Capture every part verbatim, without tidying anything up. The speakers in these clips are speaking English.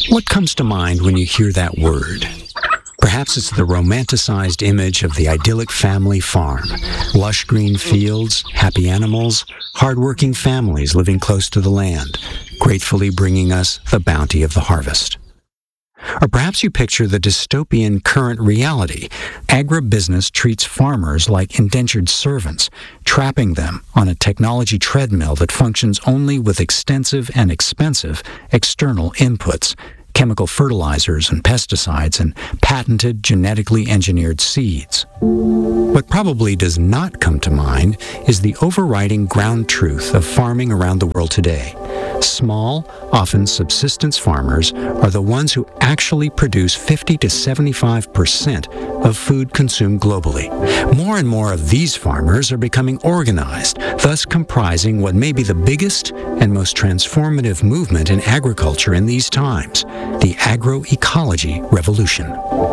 What comes to mind when you hear that word? Perhaps it's the romanticized image of the idyllic family farm. Lush green fields, happy animals, hardworking families living close to the land, gratefully bringing us the bounty of the harvest. Or perhaps you picture the dystopian current reality. Agribusiness treats farmers like indentured servants, trapping them on a technology treadmill that functions only with extensive and expensive external inputs, chemical fertilizers and pesticides, and patented genetically engineered seeds. What probably does not come to mind is the overriding ground truth of farming around the world today. Small, often subsistence farmers are the ones who actually produce fifty to seventy-five percent of food consumed globally. More and more of these farmers are becoming organized, thus comprising what may be the biggest and most transformative movement in agriculture in these times, the agroecology revolution.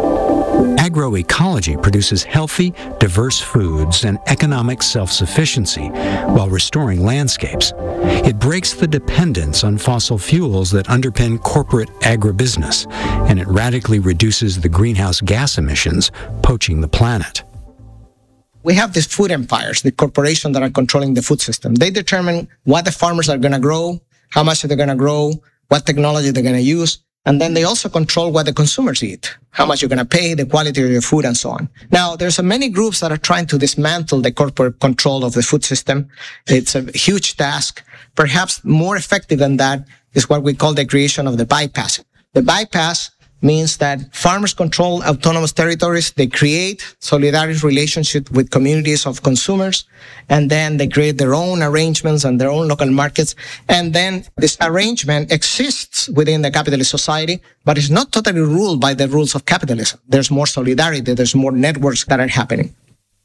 Agroecology produces healthy, diverse foods and economic self-sufficiency while restoring landscapes. It breaks the dependence on fossil fuels that underpin corporate agribusiness, and it radically reduces the greenhouse gas emissions poaching the planet. We have these food empires, the corporations that are controlling the food system. They determine what the farmers are going to grow, how much they're going to grow, what technology they're going to use. And then they also control what the consumers eat, how much you're going to pay, the quality of your food, and so on. Now, there's many groups that are trying to dismantle the corporate control of the food system. It's a huge task. Perhaps more effective than that is what we call the creation of the bypass. The bypass means that farmers control autonomous territories. They create solidarity relationships with communities of consumers, and then they create their own arrangements and their own local markets. And then this arrangement exists within the capitalist society, but it's not totally ruled by the rules of capitalism. There's more solidarity. There's more networks that are happening.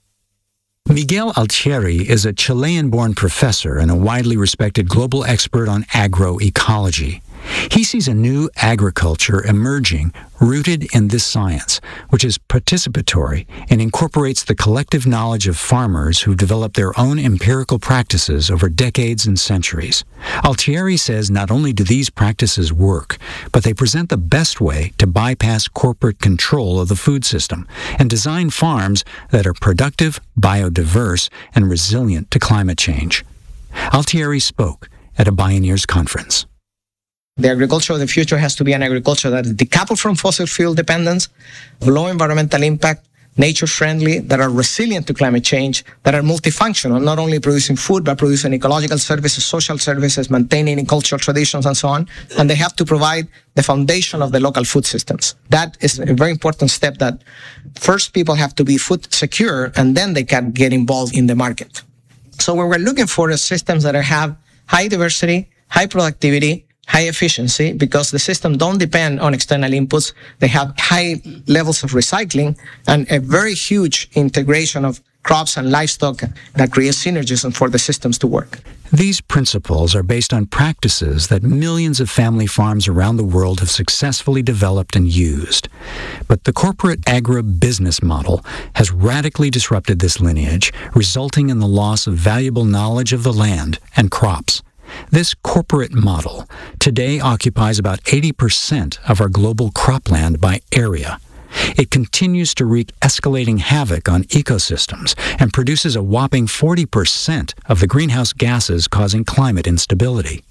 Miguel Altieri is a Chilean-born professor and a widely respected global expert on agroecology. He sees a new agriculture emerging rooted in this science, which is participatory and incorporates the collective knowledge of farmers who've developed their own empirical practices over decades and centuries. Altieri says not only do these practices work, but they present the best way to bypass corporate control of the food system and design farms that are productive, biodiverse, and resilient to climate change. Altieri spoke at a Bioneers conference. The agriculture of the future has to be an agriculture that is decoupled from fossil fuel dependence, low environmental impact, nature-friendly, that are resilient to climate change, that are multifunctional, not only producing food, but producing ecological services, social services, maintaining cultural traditions, and so on. And they have to provide the foundation of the local food systems. That is a very important step, that first people have to be food secure, and then they can get involved in the market. So what we're looking for is systems that have high diversity, high productivity, high efficiency, because the system don't depend on external inputs. They have high levels of recycling and a very huge integration of crops and livestock that creates synergism for the systems to work. These principles are based on practices that millions of family farms around the world have successfully developed and used. But the corporate agribusiness model has radically disrupted this lineage, resulting in the loss of valuable knowledge of the land and crops. This corporate model today occupies about eighty percent of our global cropland by area. It continues to wreak escalating havoc on ecosystems and produces a whopping forty percent of the greenhouse gases causing climate instability.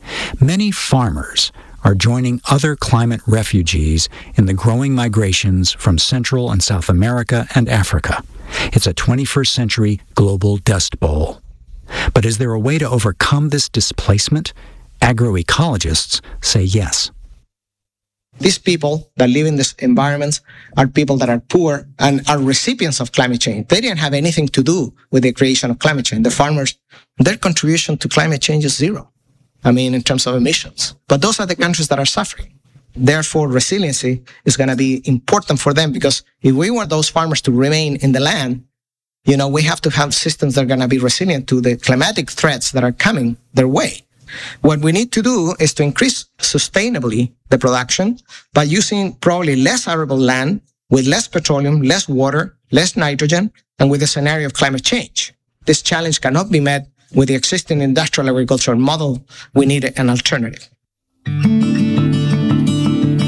Many farmers are joining other climate refugees in the growing migrations from Central and South America and Africa. It's a twenty-first century global dust bowl. But is there a way to overcome this displacement? Agroecologists say yes. These people that live in these environments are people that are poor and are recipients of climate change. They didn't have anything to do with the creation of climate change. The farmers, their contribution to climate change is zero. I mean, in terms of emissions. But those are the countries that are suffering. Therefore, resiliency is going to be important for them, because if we want those farmers to remain in the land, you know, we have to have systems that are going to be resilient to the climatic threats that are coming their way. What we need to do is to increase sustainably the production by using probably less arable land with less petroleum, less water, less nitrogen, and with the scenario of climate change. This challenge cannot be met with the existing industrial agricultural model. We need an alternative.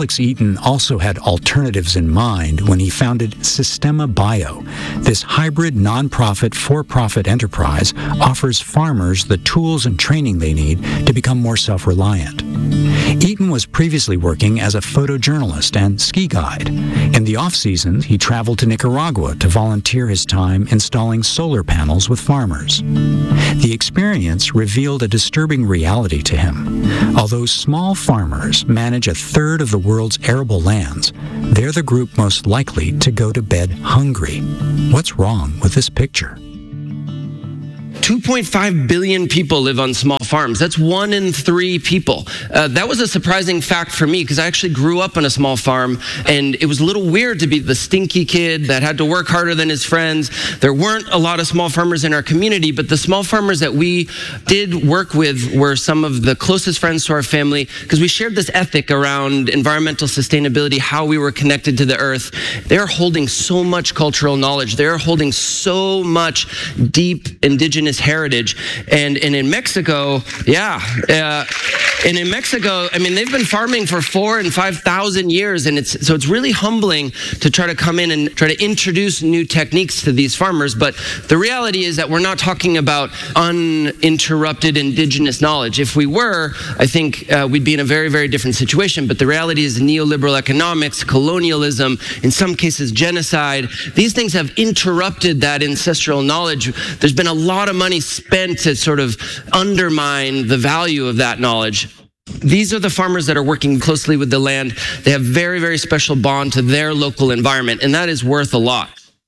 Alex Eaton also had alternatives in mind when he founded Sistema Bio. This hybrid nonprofit for-profit enterprise offers farmers the tools and training they need to become more self-reliant. Eaton was previously working as a photojournalist and ski guide. In the off-season, he traveled to Nicaragua to volunteer his time installing solar panels with farmers. The experience revealed a disturbing reality to him. Although small farmers manage a third of the world's arable lands, they're the group most likely to go to bed hungry. What's wrong with this picture? two point five billion people live on small farms. That's one in three people. Uh, that was a surprising fact for me because I actually grew up on a small farm, and it was a little weird to be the stinky kid that had to work harder than his friends. There weren't a lot of small farmers in our community, but the small farmers that we did work with were some of the closest friends to our family because we shared this ethic around environmental sustainability, how we were connected to the earth. They're holding so much cultural knowledge. They're holding so much deep indigenous heritage. And, and in Mexico, yeah, uh, and in Mexico, I mean, they've been farming for four and five thousand years, and it's so it's really humbling to try to come in and try to introduce new techniques to these farmers. But the reality is that we're not talking about uninterrupted indigenous knowledge. If we were, I think uh, we'd be in a very, very different situation. But the reality is neoliberal economics, colonialism, in some cases genocide, these things have interrupted that ancestral knowledge. There's been a lot of money spent to sort of undermine the value of that knowledge. These are the farmers that are working closely with the land. They have very, very special bond to their local environment, and that is worth a lot.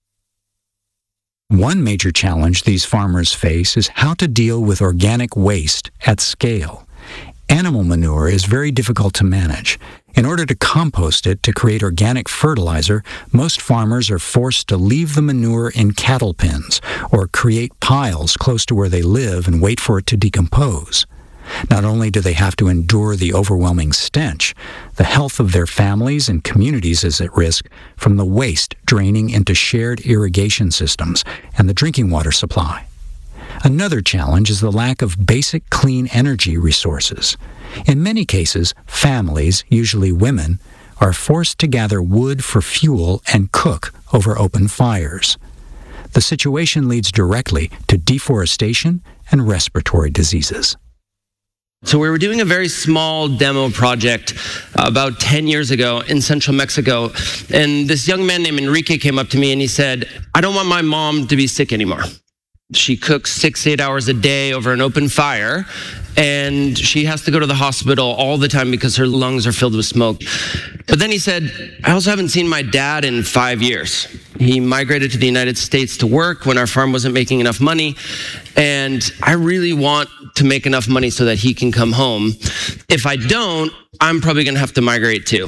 One major challenge these farmers face is how to deal with organic waste at scale. Animal manure is very difficult to manage. In order to compost it to create organic fertilizer, most farmers are forced to leave the manure in cattle pens or create piles close to where they live and wait for it to decompose. Not only do they have to endure the overwhelming stench, the health of their families and communities is at risk from the waste draining into shared irrigation systems and the drinking water supply. Another challenge is the lack of basic clean energy resources. In many cases, families, usually women, are forced to gather wood for fuel and cook over open fires. The situation leads directly to deforestation and respiratory diseases. So we were doing a very small demo project uh, about ten years ago in central Mexico, and this young man named Enrique came up to me and he said, "I don't want my mom to be sick anymore. She cooks six, eight hours a day over an open fire, and she has to go to the hospital all the time because her lungs are filled with smoke." But then he said, "I also haven't seen my dad in five years. He migrated to the United States to work when our farm wasn't making enough money, and I really want to make enough money so that he can come home. If I don't, I'm probably going to have to migrate too."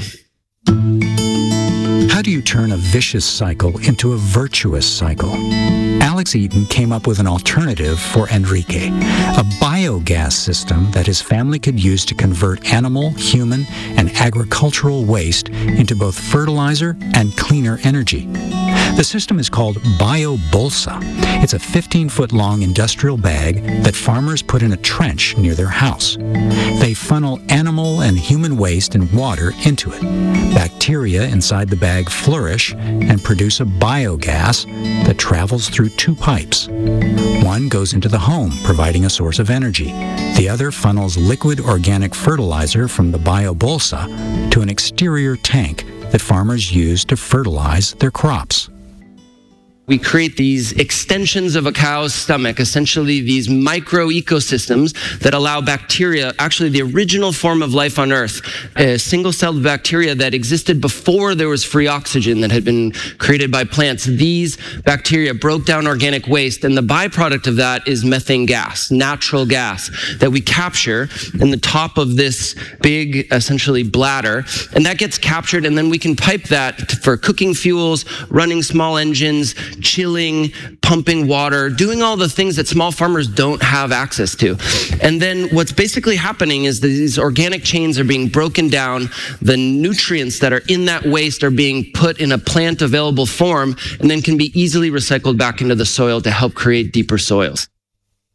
How do you turn a vicious cycle into a virtuous cycle? Alex Eaton came up with an alternative for Enrique, a biogas system that his family could use to convert animal, human, and agricultural waste into both fertilizer and cleaner energy. The system is called BioBolsa. It's a fifteen-foot-long industrial bag that farmers put in a trench near their house. They funnel animal and human waste and water into it. Bacteria inside the bag flourish and produce a biogas that travels through two pipes. One goes into the home, providing a source of energy. The other funnels liquid organic fertilizer from the BioBolsa to an exterior tank that farmers use to fertilize their crops. We create these extensions of a cow's stomach, essentially these micro ecosystems that allow bacteria, actually the original form of life on Earth, a single-celled bacteria that existed before there was free oxygen that had been created by plants. These bacteria broke down organic waste, and the byproduct of that is methane gas, natural gas, that we capture in the top of this big, essentially, bladder. And that gets captured, and then we can pipe that for cooking fuels, running small engines, chilling, pumping water, doing all the things that small farmers don't have access to. And then what's basically happening is that these organic chains are being broken down. The nutrients that are in that waste are being put in a plant available form and then can be easily recycled back into the soil to help create deeper soils.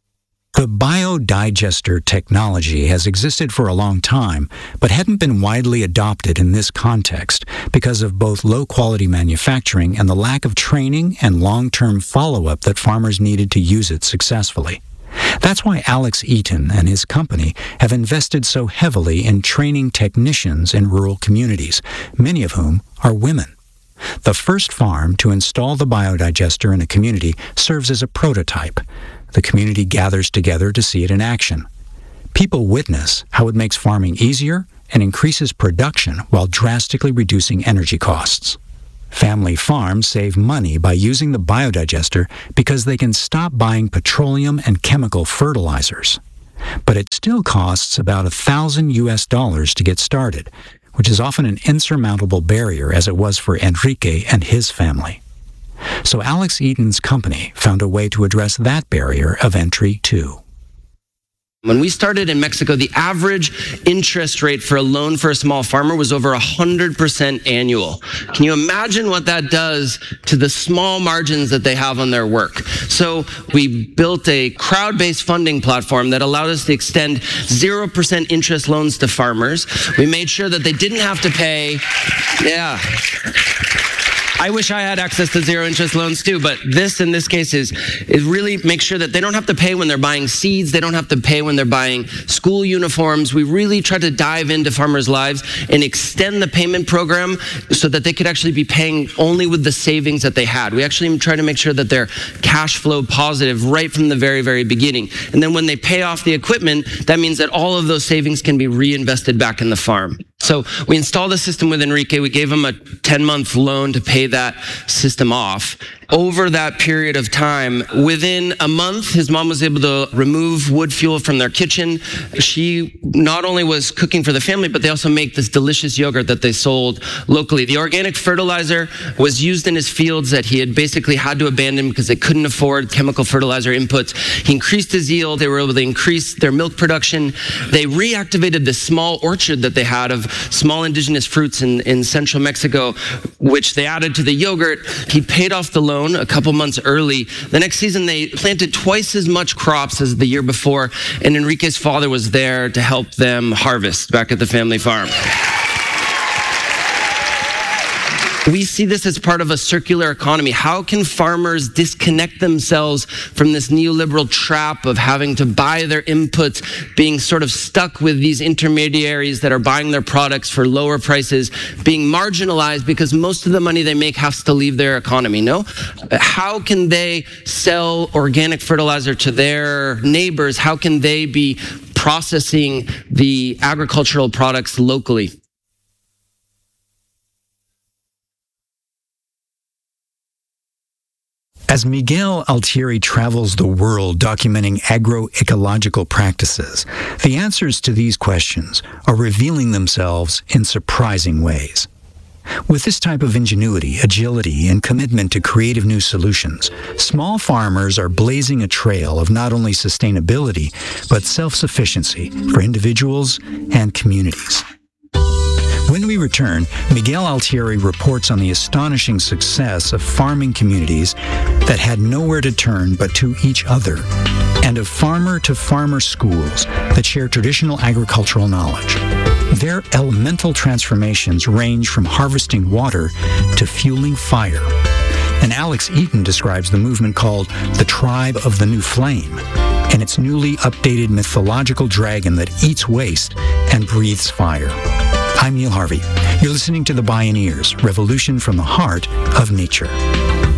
The biodigester technology has existed for a long time, but hadn't been widely adopted in this context because of both low-quality manufacturing and the lack of training and long-term follow-up that farmers needed to use it successfully. That's why Alex Eaton and his company have invested so heavily in training technicians in rural communities, many of whom are women. The first farm to install the biodigester in a community serves as a prototype. The community gathers together to see it in action. People witness how it makes farming easier and increases production while drastically reducing energy costs. Family farms save money by using the biodigester because they can stop buying petroleum and chemical fertilizers. But it still costs about a thousand U S dollars to get started, which is often an insurmountable barrier as it was for Enrique and his family. So Alex Eaton's company found a way to address that barrier of entry too. When we started in Mexico, the average interest rate for a loan for a small farmer was over one hundred percent annual. Can you imagine what that does to the small margins that they have on their work? So we built a crowd-based funding platform that allowed us to extend zero percent interest loans to farmers. We made sure that they didn't have to pay, yeah. I wish I had access to zero interest loans too, but this in this case is, is really make sure that they don't have to pay when they're buying seeds, they don't have to pay when they're buying school uniforms. We really try to dive into farmers' lives and extend the payment program so that they could actually be paying only with the savings that they had. We actually try to make sure that they're cash flow positive right from the very, very beginning. And then when they pay off the equipment, that means that all of those savings can be reinvested back in the farm. So we installed the system with Enrique. We gave him a ten-month loan to pay that system off. Over that period of time, within a month, his mom was able to remove wood fuel from their kitchen. She not only was cooking for the family, but they also make this delicious yogurt that they sold locally. The organic fertilizer was used in his fields that he had basically had to abandon because they couldn't afford chemical fertilizer inputs. He increased his yield. They were able to increase their milk production. They reactivated the small orchard that they had of small indigenous fruits in, in central Mexico, which they added to the yogurt. He paid off the loan a couple months early. The next season, they planted twice as much crops as the year before, and Enrique's father was there to help them harvest back at the family farm. We see this as part of a circular economy. How can farmers disconnect themselves from this neoliberal trap of having to buy their inputs, being sort of stuck with these intermediaries that are buying their products for lower prices, being marginalized because most of the money they make has to leave their economy, no? How can they sell organic fertilizer to their neighbors? How can they be processing the agricultural products locally? As Miguel Altieri travels the world documenting agroecological practices, the answers to these questions are revealing themselves in surprising ways. With this type of ingenuity, agility, and commitment to creative new solutions, small farmers are blazing a trail of not only sustainability, but self-sufficiency for individuals and communities. When we return, Miguel Altieri reports on the astonishing success of farming communities that had nowhere to turn but to each other, and of farmer-to-farmer schools that share traditional agricultural knowledge. Their elemental transformations range from harvesting water to fueling fire. And Alex Eaton describes the movement called the Tribe of the New Flame, and its newly updated mythological dragon that eats waste and breathes fire. I'm Neil Harvey. You're listening to The Bioneers, Revolution from the Heart of Nature.